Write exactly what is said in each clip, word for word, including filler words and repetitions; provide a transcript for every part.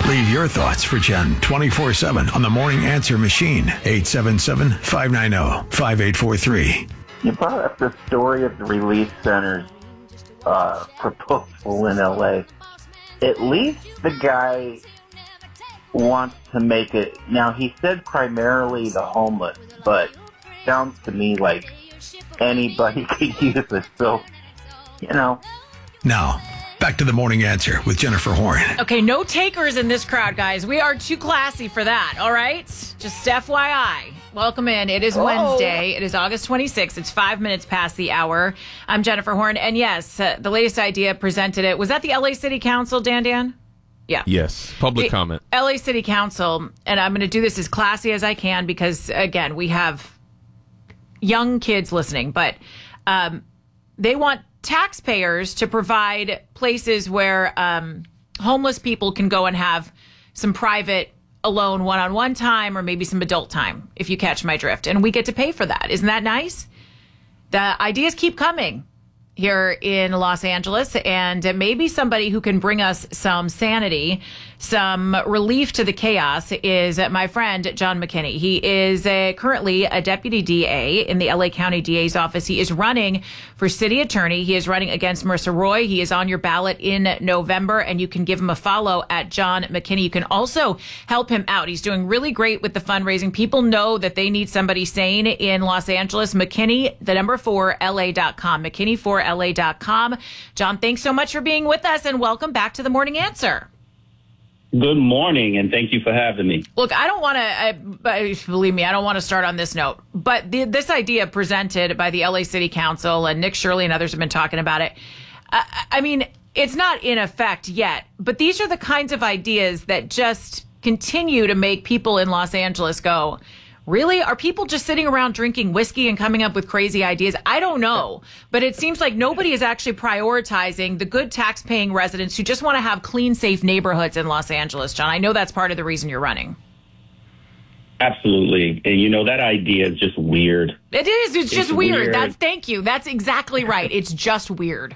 Leave your thoughts for Jen twenty-four seven on the Morning Answer machine, eight seven seven, five nine zero, five eight four three. You brought up the story of the Relief Center's uh, proposal in L A. At least the guy wants to make it. Now, he said primarily the homeless, but sounds to me like anybody could use it. So, you know. Now, back to the Morning Answer with Jennifer Horn. Okay, no takers in this crowd, guys. We are too classy for that, all right? Just F Y I. Welcome in. It is oh. Wednesday. It is August twenty-sixth. It's five minutes past the hour. I'm Jennifer Horn. And yes, uh, the latest idea presented it. Was that the L A City Council, Dan Dan? Yeah. Yes. Public the comment. L A City Council, and I'm going to do this as classy as I can because, again, we have young kids listening, but um, they want taxpayers to provide places where um, homeless people can go and have some private alone one-on-one time or maybe some adult time, if you catch my drift. And we get to pay for that. Isn't that nice? The ideas keep coming here in Los Angeles, and maybe somebody who can bring us some sanity, some relief to the chaos is my friend, John McKinney. He is a, currently a deputy D A in the L A County D A's office. He is running for city attorney. He is running against Marissa Roy. He is on your ballot in November, and you can give him a follow at John McKinney. You can also help him out. He's doing really great with the fundraising. People know that they need somebody sane in Los Angeles. McKinney, the number four, L A dot com. McKinney four L A dot com. John, thanks so much for being with us, and welcome back to the Morning Answer. Good morning, and thank you for having me. Look, I don't want to, believe me, I don't want to start on this note, but the, this idea presented by the L A City Council, and Nick Shirley and others have been talking about it. Uh, I mean, it's not in effect yet, but these are the kinds of ideas that just continue to make people in Los Angeles go, really? Are people just sitting around drinking whiskey and coming up with crazy ideas? I don't know. But it seems like nobody is actually prioritizing the good tax-paying residents who just want to have clean, safe neighborhoods in Los Angeles, John. I know that's part of the reason you're running. Absolutely. And, you know, that idea is just weird. It is. It's, it's just weird. weird. That's Thank you. That's exactly right. It's just weird.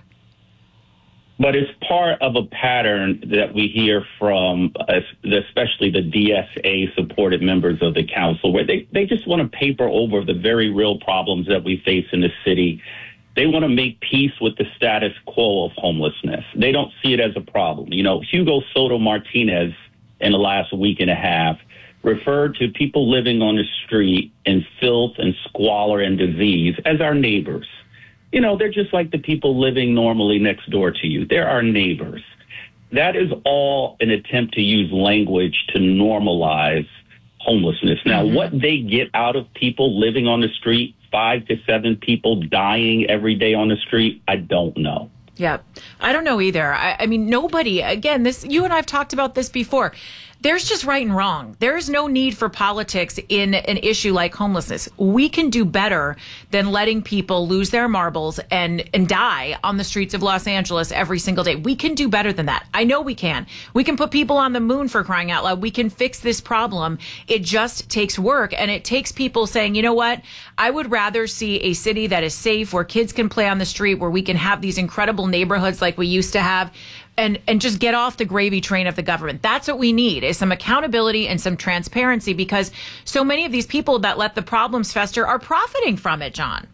But it's part of a pattern that we hear from, uh, especially the D S A-supported members of the council, where they, they just want to paper over the very real problems that we face in the city. They want to make peace with the status quo of homelessness. They don't see it as a problem. You know, Hugo Soto Martinez in the last week and a half referred to people living on the street in filth and squalor and disease as our neighbors. You know, they're just like the people living normally next door to you. They're our neighbors. That is all an attempt to use language to normalize homelessness. Now, mm-hmm. what they get out of people living on the street, five to seven people dying every day on the street, I don't know. Yeah, I don't know either. I, I mean, nobody, again, this, you and I have talked about this before. There's just right and wrong. There is no need for politics in an issue like homelessness. We can do better than letting people lose their marbles and, and die on the streets of Los Angeles every single day. We can do better than that. I know we can. We can put people on the moon, for crying out loud. We can fix this problem. It just takes work, and it takes people saying, you know what? I would rather see a city that is safe, where kids can play on the street, where we can have these incredible neighborhoods like we used to have, and and just get off the gravy train of the government. That's what we need, is some accountability and some transparency, because so many of these people that let the problems fester are profiting from it, John.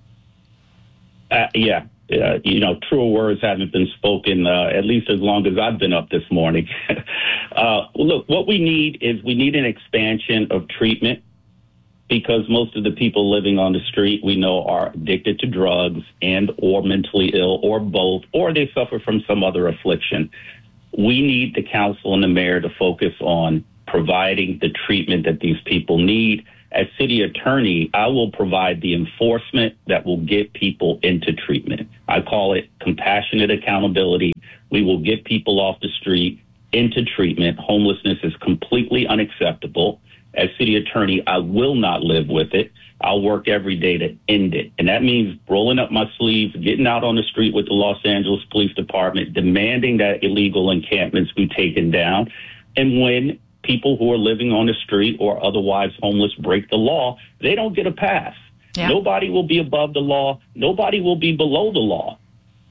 Uh, yeah. Uh, you know, truer words haven't been spoken, uh, at least as long as I've been up this morning. uh, look, what we need is we need an expansion of treatment, because most of the people living on the street, we know, are addicted to drugs and or mentally ill, or both, or they suffer from some other affliction. We need the council and the mayor to focus on providing the treatment that these people need. As city attorney, I will provide the enforcement that will get people into treatment. I call it compassionate accountability. We will get people off the street into treatment. Homelessness is completely unacceptable. As city attorney, I will not live with it. I'll work every day to end it. And that means rolling up my sleeves, getting out on the street with the Los Angeles Police Department, demanding that illegal encampments be taken down. And when people who are living on the street or otherwise homeless break the law, they don't get a pass. Yeah. Nobody will be above the law. Nobody will be below the law.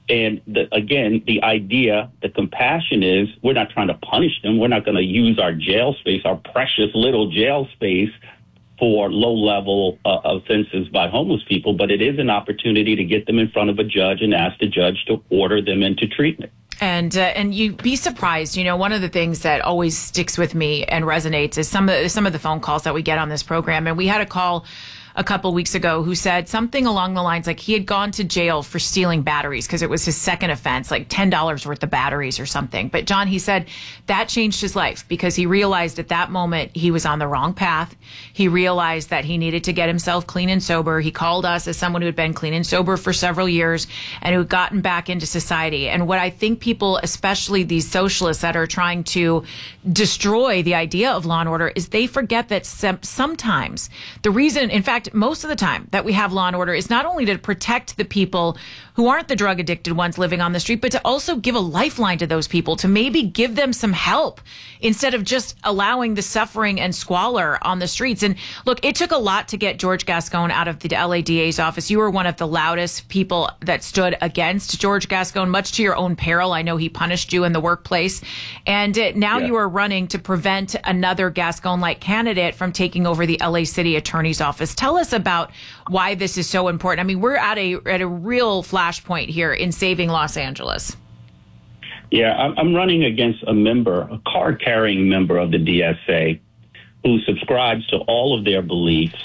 And the, again, the idea, the compassion is we're not trying to punish them. We're not going to use our jail space, our precious little jail space, for low-level uh, offenses by homeless people, but it is an opportunity to get them in front of a judge and ask the judge to order them into treatment. And uh, and you'd be surprised. You know, one of the things that always sticks with me and resonates is some of some of the phone calls that we get on this program. And we had a call a couple weeks ago who said something along the lines like he had gone to jail for stealing batteries because it was his second offense, like ten dollars worth of batteries or something. But John, he said that changed his life because he realized at that moment he was on the wrong path. He realized that he needed to get himself clean and sober. He called us as someone who had been clean and sober for several years and who had gotten back into society. And what I think people, especially these socialists that are trying to destroy the idea of law and order, is they forget that some, sometimes the reason, in fact, most of the time that we have law and order is not only to protect the people who aren't the drug addicted ones living on the street, but to also give a lifeline to those people, to maybe give them some help instead of just allowing the suffering and squalor on the streets. And look, it took a lot to get George Gascon out of the L A D A's office. You were one of the loudest people that stood against George Gascon, much to your own peril. I know he punished you in the workplace. And uh, now yeah. you are running to prevent another Gascon-like candidate from taking over the L A City Attorney's office. Tell us about why this is so important. I mean, we're at a at a real flashpoint here in saving Los Angeles. Yeah, I'm running against a member, a card-carrying member of the D S A who subscribes to all of their beliefs.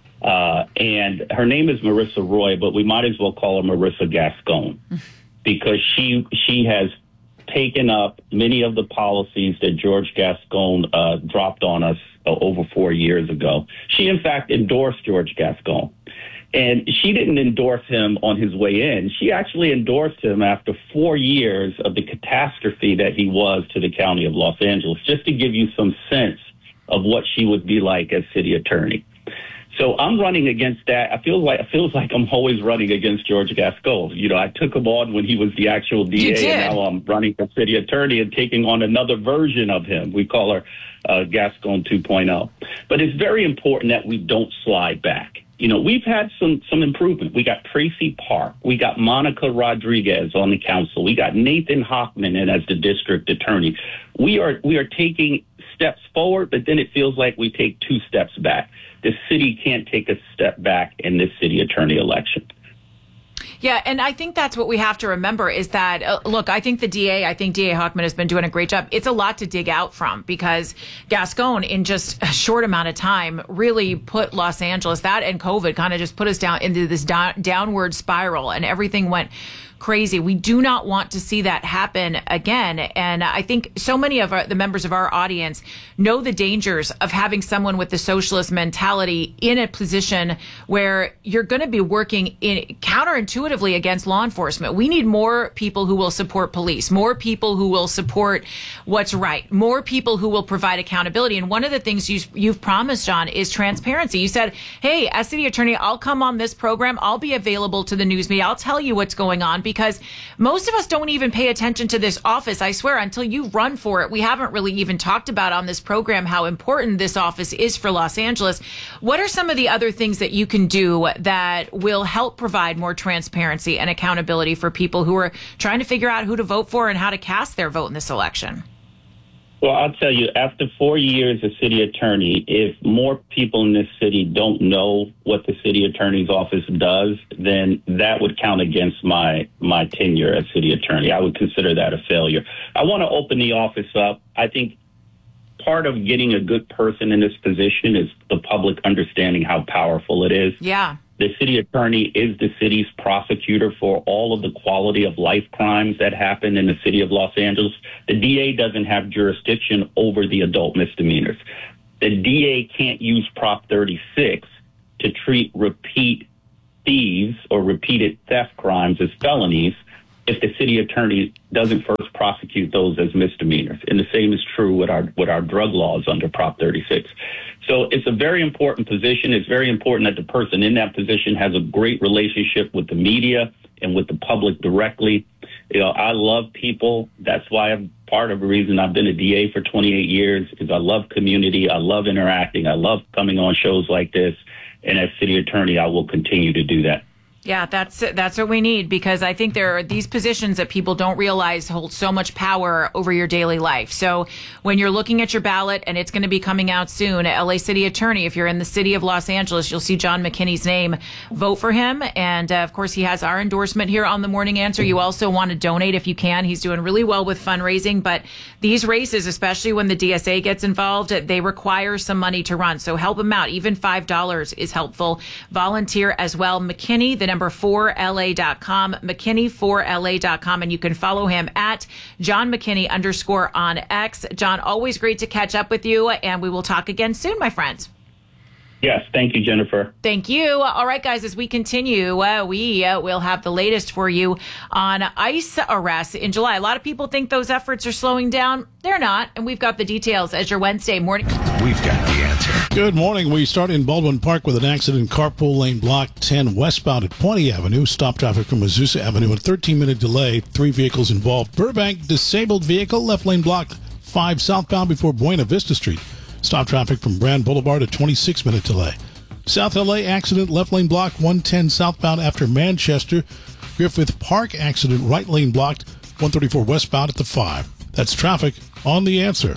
Uh, and her name is Marissa Roy, but we might as well call her Marissa Gascon because she she has taken up many of the policies that George Gascon uh, dropped on us uh, over four years ago. She, in fact, endorsed George Gascon. And she didn't endorse him on his way in. She actually endorsed him after four years of the catastrophe that he was to the county of Los Angeles, just to give you some sense of what she would be like as city attorney. So I'm running against that. I feel like it feels like I'm always running against George Gascon. You know, I took him on when he was the actual D A, and now I'm running for city attorney and taking on another version of him. We call her uh, Gascon two point oh. But it's very important that we don't slide back. You know, we've had some some improvement. We got Tracy Park. We got Monica Rodriguez on the council. We got Nathan Hochman in as the district attorney. We are we are taking steps forward, but then it feels like we take two steps back. The city can't take a step back in this city attorney election. Yeah, and I think that's what we have to remember is that, uh, look, I think the D A, I think D A Hochman has been doing a great job. It's a lot to dig out from because Gascon, in just a short amount of time, really put Los Angeles, that and COVID kind of just put us down into this down, downward spiral, and everything went crazy. We do not want to see that happen again. And I think so many of our, the members of our audience know the dangers of having someone with the socialist mentality in a position where you're going to be working in counterintuitively against law enforcement. We need more people who will support police, more people who will support what's right, more people who will provide accountability. And one of the things you, you've promised, John, is transparency. You said, hey, as city attorney, I'll come on this program. I'll be available to the news media. I'll tell you what's going on. Because most of us don't even pay attention to this office. I swear, until you run for it, we haven't really even talked about on this program how important this office is for Los Angeles. What are some of the other things that you can do that will help provide more transparency and accountability for people who are trying to figure out who to vote for and how to cast their vote in this election? Well, I'll tell you, after four years as city attorney, if more people in this city don't know what the city attorney's office does, then that would count against my my tenure as city attorney. I would consider that a failure. I want to open the office up. I think part of getting a good person in this position is the public understanding how powerful it is. Yeah. The city attorney is the city's prosecutor for all of the quality of life crimes that happen in the city of Los Angeles. The D A doesn't have jurisdiction over the adult misdemeanors. The D A can't use Prop thirty-six to treat repeat thieves or repeated theft crimes as felonies if the city attorney doesn't first prosecute those as misdemeanors. And the same is true with our with our drug laws under Prop thirty-six. So it's a very important position. It's very important that the person in that position has a great relationship with the media and with the public directly. You know, I love people. That's why I'm part of the reason I've been a D A for twenty-eight years is I love community. I love interacting. I love coming on shows like this. And as city attorney, I will continue to do that. Yeah, that's that's what we need, because I think there are these positions that people don't realize hold so much power over your daily life. So when you're looking at your ballot, and it's going to be coming out soon, L A City Attorney, if you're in the city of Los Angeles, you'll see John McKinney's name. Vote for him. And, uh, of course, he has our endorsement here on The Morning Answer. You also want to donate if you can. He's doing really well with fundraising. But these races, especially when the D S A gets involved, they require some money to run. So help him out. Even five dollars is helpful. Volunteer as well. McKinney, the number four L A dot com, McKinney four L A dot com, and you can follow him at John McKinney underscore on X. John, always great to catch up with you, and we will talk again soon, my friend. Yes, thank you, Jennifer. Thank you. All right, guys, as we continue, uh, we uh, will have the latest for you on ICE arrests in July. A lot of people think those efforts are slowing down. They're not, and we've got the details as your Wednesday morning. We've got the answer. Good morning. We start in Baldwin Park with an accident. Carpool lane block ten westbound at Pointe Avenue. Stop traffic from Azusa Avenue. A thirteen-minute delay. Three vehicles involved. Burbank, disabled vehicle. Left lane blocked. Five southbound before Buena Vista Street. Stop traffic from Brand Boulevard. A twenty-six minute delay. South L A accident. Left lane blocked. one ten southbound after Manchester. Griffith Park accident. Right lane blocked. one thirty-four westbound at the five. That's traffic on The Answer.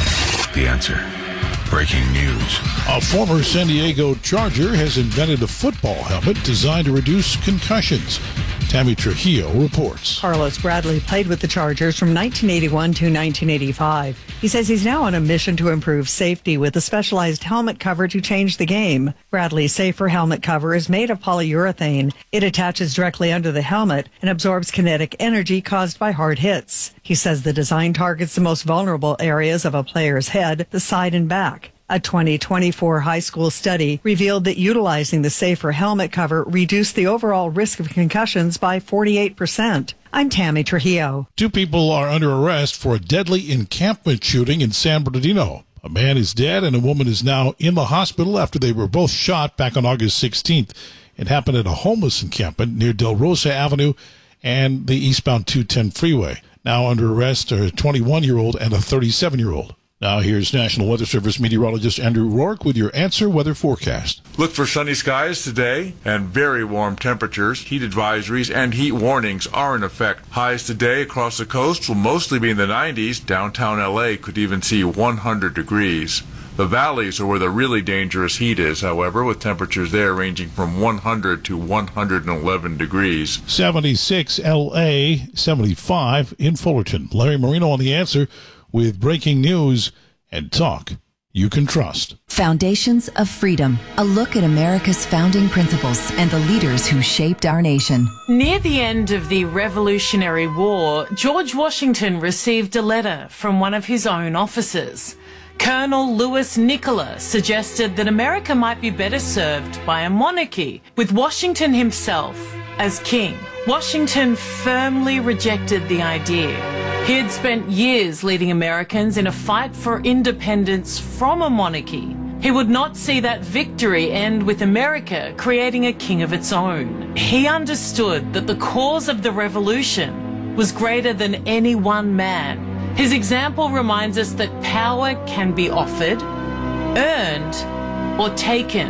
The answer. Breaking news. A former San Diego Charger has invented a football helmet designed to reduce concussions. Tammy Trujillo reports. Carlos Bradley played with the Chargers from nineteen eighty-one to nineteen eighty-five. He says he's now on a mission to improve safety with a specialized helmet cover to change the game. Bradley's safer helmet cover is made of polyurethane. It attaches directly under the helmet and absorbs kinetic energy caused by hard hits. He says the design targets the most vulnerable areas of a player's head, the side and back. A twenty twenty-four high school study revealed that utilizing the safer helmet cover reduced the overall risk of concussions by forty-eight percent. I'm Tammy Trujillo. Two people are under arrest for a deadly encampment shooting in San Bernardino. A man is dead and a woman is now in the hospital after they were both shot back on August sixteenth. It happened at a homeless encampment near Del Rosa Avenue and the eastbound two ten freeway. Now under arrest are a twenty-one-year-old and a thirty-seven-year-old. Now here's National Weather Service meteorologist Andrew Rourke with your Answer Weather Forecast. Look for sunny skies today and very warm temperatures. Heat advisories and heat warnings are in effect. Highs today across the coast will mostly be in the nineties. Downtown L A could even see one hundred degrees. The valleys are where the really dangerous heat is, however, with temperatures there ranging from one hundred to one hundred eleven degrees. seventy-six L A, seventy-five in Fullerton. Larry Marino on The Answer with breaking news and talk you can trust. Foundations of Freedom, a look at America's founding principles and the leaders who shaped our nation. Near the end of the Revolutionary War, George Washington received a letter from one of his own officers. Colonel Louis Nicola suggested that America might be better served by a monarchy, with Washington himself as king. Washington firmly rejected the idea. He had spent years leading Americans in a fight for independence from a monarchy. He would not see that victory end with America creating a king of its own. He understood that the cause of the revolution was greater than any one man. His example reminds us that power can be offered, earned, or taken.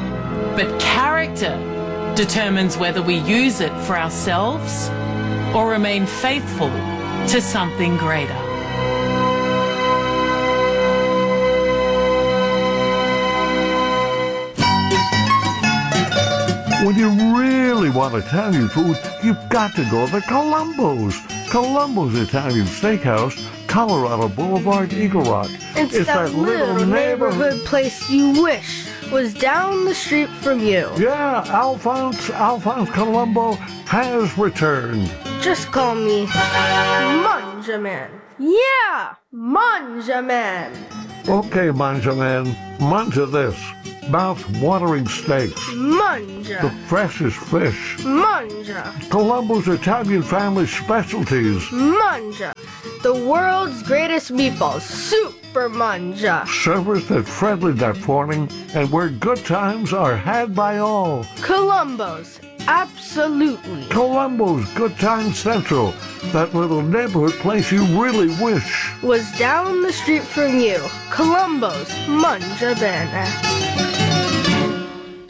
But character determines whether we use it for ourselves or remain faithful to something greater. When you really want Italian food, you've got to go to Columbo's. Columbo's Italian Steakhouse, Colorado Boulevard, Eagle Rock. It's, it's that, that little, little neighborhood, neighborhood place you wish was down the street from you. Yeah, Alphonse, Alphonse Columbo has returned. Just call me Manja Man. Yeah, Manja Man. Okay, Manja Man, manja this. Mouth-watering steaks. Manja. The freshest fish. Manja. Columbo's Italian family specialties. Manja. The world's greatest meatballs. Super Manja. Servers that friendly that morning and where good times are had by all. Columbo's. Absolutely. Columbo's Good Time Central. That little neighborhood place you really wish was down the street from you. Columbo's Manja Bene.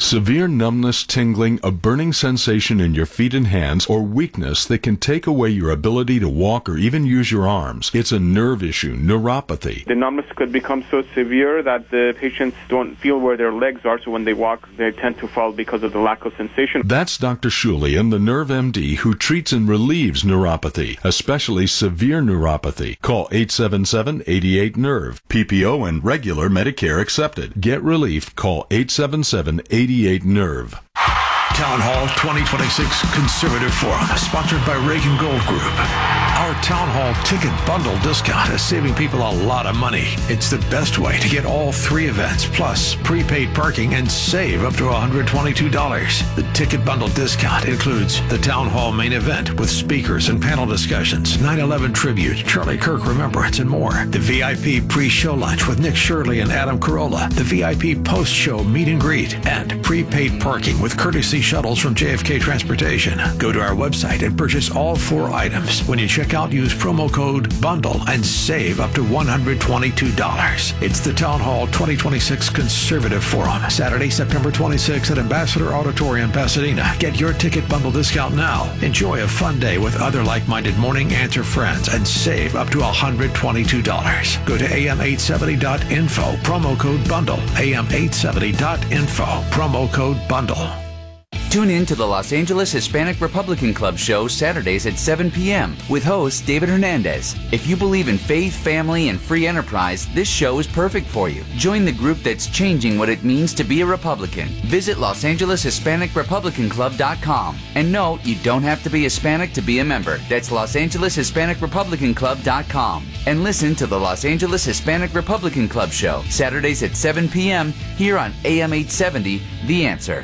Severe numbness, tingling, a burning sensation in your feet and hands, or weakness that can take away your ability to walk or even use your arms. It's a nerve issue, neuropathy. The numbness could become so severe that the patients don't feel where their legs are, so when they walk, they tend to fall because of the lack of sensation. That's Doctor Shulian, the Nerve M D, who treats and relieves neuropathy, especially severe neuropathy. Call eight seven seven, eight eight, nerve. P P O and regular Medicare accepted. Get relief. Call eight seven seven, eight eight, nerve. Town Hall twenty twenty-six Conservative Forum, sponsored by Reagan Gold Group. Our Town Hall ticket bundle discount is saving people a lot of money. It's the best way to get all three events, plus prepaid parking, and save up to one hundred twenty-two dollars. The ticket bundle discount includes the Town Hall main event with speakers and panel discussions, nine eleven tribute, Charlie Kirk Remembrance, and more. The V I P pre-show lunch with Nick Shirley and Adam Carolla, the V I P post-show meet and greet, and prepaid parking with courtesy shuttles from J F K Transportation. Go to our website and purchase all four items. When you check out, use promo code BUNDLE and save up to one hundred twenty-two dollars. It's the Town Hall twenty twenty-six Conservative Forum, Saturday, September twenty-sixth at Ambassador Auditorium, Pasadena. Get your ticket bundle discount now. Enjoy a fun day with other like-minded Morning Answer friends and save up to one hundred twenty-two dollars. Go to A M eight seventy dot info, promo code BUNDLE. A M eight seventy dot info, promo code BUNDLE. Tune in to the Los Angeles Hispanic Republican Club show Saturdays at seven p.m. with host David Hernandez. If you believe in faith, family, and free enterprise, this show is perfect for you. Join the group that's changing what it means to be a Republican. Visit Los Angeles Hispanic Republican Club dot com. And no, you don't have to be Hispanic to be a member. That's Los Angeles Hispanic Republican Club dot com. And listen to the Los Angeles Hispanic Republican Club show Saturdays at seven p.m. here on A M eight seventy, The Answer.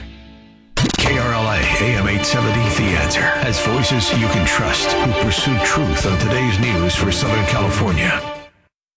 K R L A, A M eight seventy, The Answer, has voices you can trust who pursue truth on today's news for Southern California.